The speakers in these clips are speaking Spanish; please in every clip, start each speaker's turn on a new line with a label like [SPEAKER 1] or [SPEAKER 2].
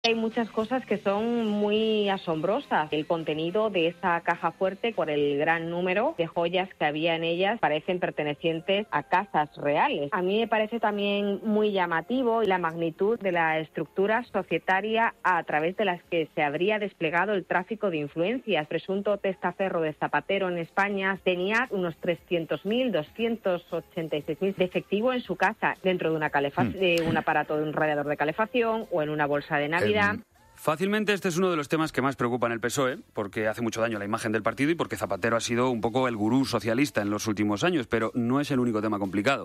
[SPEAKER 1] Hay muchas cosas que son muy asombrosas. El contenido de esa caja fuerte, por el gran número de joyas que había en ellas, parecen pertenecientes a casas reales. A mí me parece también muy llamativo la magnitud de la estructura societaria a través de las que se habría desplegado el tráfico de influencias. Presunto testaferro de Zapatero en España tenía unos 300.000, 286.000 de efectivo en su casa, dentro de una de un aparato de un radiador de calefacción o en una bolsa de Navidad.
[SPEAKER 2] Fácilmente este es uno de los temas que más preocupan el PSOE, porque hace mucho daño a la imagen del partido y porque Zapatero ha sido un poco el gurú socialista en los últimos años, pero no es el único tema complicado.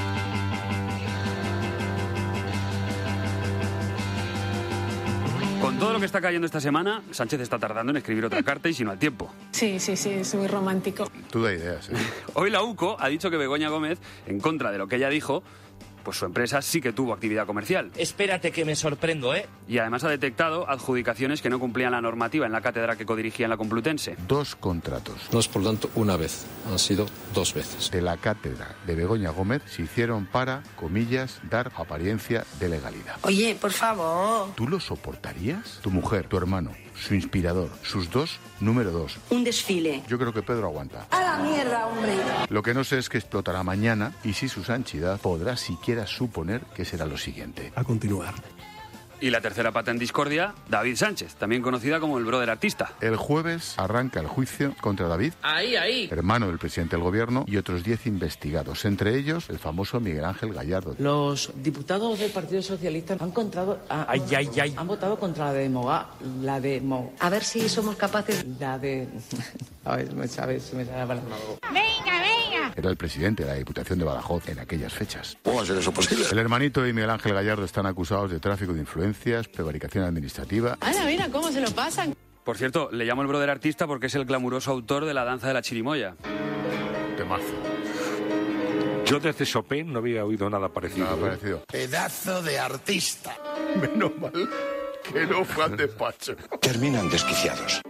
[SPEAKER 2] Con todo lo que está cayendo esta semana, Sánchez está tardando en escribir otra carta y si no al tiempo.
[SPEAKER 3] Sí, es muy romántico.
[SPEAKER 4] Tú da ideas, ¿eh?
[SPEAKER 2] Hoy la UCO ha dicho que Begoña Gómez, en contra de lo que ella dijo, pues su empresa sí que tuvo actividad comercial.
[SPEAKER 5] Espérate que me sorprendo, ¿eh?
[SPEAKER 2] Y además ha detectado adjudicaciones que no cumplían la normativa en la cátedra que codirigía en la Complutense.
[SPEAKER 4] 2 contratos.
[SPEAKER 6] No es por tanto una vez, han sido 2 veces.
[SPEAKER 4] De la cátedra de Begoña Gómez se hicieron para, comillas, dar apariencia de legalidad.
[SPEAKER 7] Oye, por favor.
[SPEAKER 4] ¿Tú lo soportarías? Tu mujer, tu hermano, su inspirador, sus 2, número 2.
[SPEAKER 7] Un desfile.
[SPEAKER 4] Yo creo que Pedro aguanta.
[SPEAKER 7] ¡A la mierda, hombre!
[SPEAKER 4] Lo que no sé es que explotará mañana y si su sanchidad podrá siquiera suponer que será lo siguiente.
[SPEAKER 6] A continuar.
[SPEAKER 2] Y la tercera pata en discordia, David Sánchez, también conocida como el brother artista.
[SPEAKER 4] El jueves arranca el juicio contra David, hermano del presidente del gobierno, y otros 10 investigados, entre ellos el famoso Miguel Ángel Gallardo.
[SPEAKER 8] Los diputados del Partido Socialista han votado contra la de
[SPEAKER 7] A ver si somos capaces.
[SPEAKER 8] A ver, me sale la palabra.
[SPEAKER 7] ¡Venga!
[SPEAKER 4] Era el presidente de la Diputación de Badajoz en aquellas fechas.
[SPEAKER 6] ¿Cómo va a ser eso posible?
[SPEAKER 4] El hermanito y Miguel Ángel Gallardo están acusados de tráfico de influencias, prevaricación administrativa.
[SPEAKER 3] Mira cómo se lo pasan.
[SPEAKER 2] Por cierto, le llamo el brother artista porque es el glamuroso autor de la danza de la chirimoya.
[SPEAKER 4] Temazo.
[SPEAKER 6] Yo desde Chopin no había oído nada parecido.
[SPEAKER 9] Pedazo de artista.
[SPEAKER 4] Menos mal que no fue al despacho.
[SPEAKER 6] Terminan desquiciados.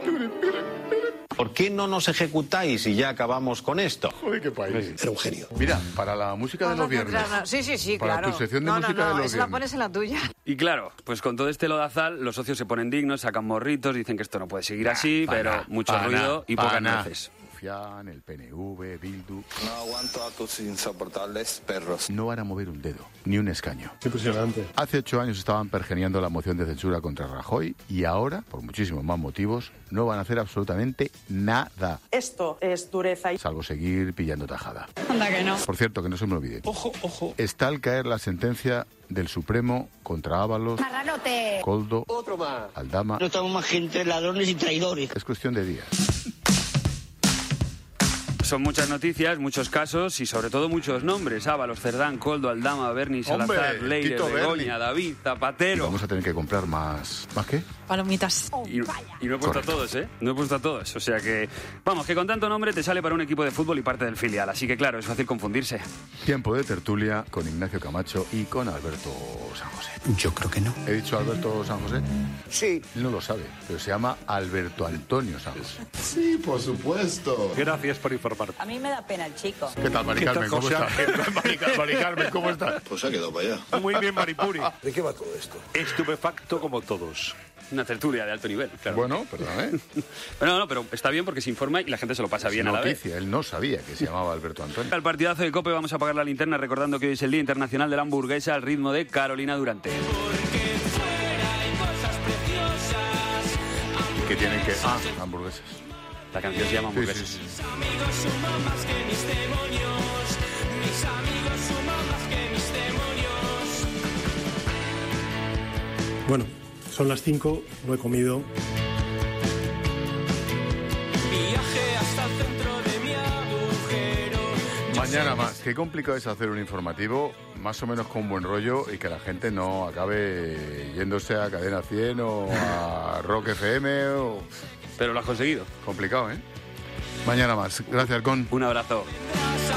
[SPEAKER 10] ¿Por qué no nos ejecutáis y ya acabamos con esto?
[SPEAKER 4] Joder, qué país.
[SPEAKER 6] Era un genio.
[SPEAKER 4] Mira, para la música de los viernes.
[SPEAKER 3] Sí,
[SPEAKER 4] para
[SPEAKER 3] claro.
[SPEAKER 4] Tu sección de música de los viernes.
[SPEAKER 3] Esa la pones en la tuya.
[SPEAKER 2] Y claro, pues con todo este lodazal, los socios se ponen dignos, sacan morritos, dicen que esto no puede seguir así, pero mucho ruido y pocas nueces.
[SPEAKER 4] El PNV, Bildu.
[SPEAKER 9] No aguanto a tus insoportables perros.
[SPEAKER 4] No van a mover un dedo, ni un escaño.
[SPEAKER 6] Es impresionante.
[SPEAKER 4] Hace 8 años estaban pergeneando la moción de censura contra Rajoy y ahora, por muchísimos más motivos, no van a hacer absolutamente nada.
[SPEAKER 8] Esto es dureza.
[SPEAKER 4] Salvo seguir pillando tajada.
[SPEAKER 3] Anda que no.
[SPEAKER 4] Por cierto, que no se me olvide.
[SPEAKER 6] Ojo.
[SPEAKER 4] Está al caer la sentencia del Supremo contra Ábalos,
[SPEAKER 7] ¡Marranote!
[SPEAKER 4] Coldo,
[SPEAKER 9] Otro más.
[SPEAKER 4] Aldama.
[SPEAKER 8] No estamos más gente, ladrones y traidores.
[SPEAKER 4] Es cuestión de días.
[SPEAKER 2] Son muchas noticias, muchos casos y sobre todo muchos nombres. Ábalos, Cerdán, Coldo, Aldama, Berni, Salazar, Leire,
[SPEAKER 4] Tito
[SPEAKER 2] Begoña, David, Zapatero.
[SPEAKER 4] Vamos a tener que comprar más... ¿Más qué?
[SPEAKER 3] Palomitas.
[SPEAKER 2] Y no he puesto a todos, ¿eh? No he puesto a todos. O sea que, vamos, que con tanto nombre te sale para un equipo de fútbol y parte del filial. Así que claro, es fácil confundirse.
[SPEAKER 4] Tiempo de tertulia con Ignacio Camacho y con Alberto San José.
[SPEAKER 6] Yo creo que no.
[SPEAKER 4] ¿He dicho Alberto San José?
[SPEAKER 9] Sí.
[SPEAKER 4] Él no lo sabe, pero se llama Alberto Antonio San José.
[SPEAKER 9] Sí, por supuesto.
[SPEAKER 6] Gracias por informar.
[SPEAKER 7] A mí me da pena el chico.
[SPEAKER 4] ¿Qué tal, Mari Carmen? ¿Cómo estás? Mari Carmen, ¿cómo estás?
[SPEAKER 9] Pues ha quedado para allá.
[SPEAKER 6] Muy bien, Maripuri.
[SPEAKER 9] ¿De qué va todo esto?
[SPEAKER 6] Estupefacto como todos.
[SPEAKER 2] Una tertulia de alto nivel, claro.
[SPEAKER 4] Bueno, perdón,
[SPEAKER 2] Pero está bien porque se informa y la gente se lo pasa bien a la vez.
[SPEAKER 4] Noticia, él no sabía que se llamaba Alberto Antonio.
[SPEAKER 2] Al partidazo de COPE vamos a apagar la linterna recordando que hoy es el Día Internacional de la Hamburguesa al ritmo de Carolina Durante.
[SPEAKER 4] ¿Qué tienen que...? Hamburguesas.
[SPEAKER 2] La canción se llama Hamburguesas.
[SPEAKER 4] Sí.
[SPEAKER 6] Bueno, son las 5, no he comido.
[SPEAKER 4] Mañana más. Qué complicado es hacer un informativo más o menos con buen rollo y que la gente no acabe yéndose a Cadena 100 o a Rock FM o...
[SPEAKER 2] Pero lo has conseguido.
[SPEAKER 4] Complicado, ¿eh? Mañana más. Gracias, Con.
[SPEAKER 2] Un abrazo.